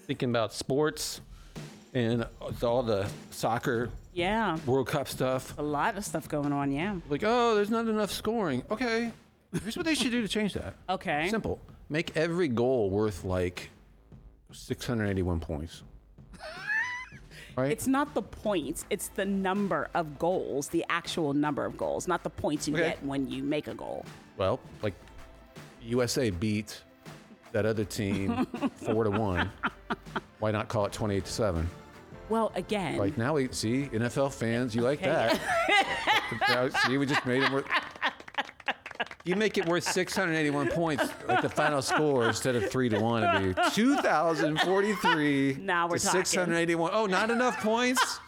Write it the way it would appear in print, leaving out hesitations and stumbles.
thinking about sports and all the soccer Yeah. World Cup stuff. A lot of stuff going on, yeah. Like, oh, there's not enough scoring. Okay. Here's what they should do to change that. Okay. Simple. Make every goal worth like 681 points. Right? It's not the points, it's the number of goals, the actual number of goals, not the points you get when you make a goal. Well, like USA beat that other team 4-1. Why not call it 28-7? Well, again, Like now we see NFL fans, you like that. See, we just made it worth. You make it worth 681 points, like the final score instead of 3-1, it'd be 2,043 Now we're to talking. 681. Oh, not enough points?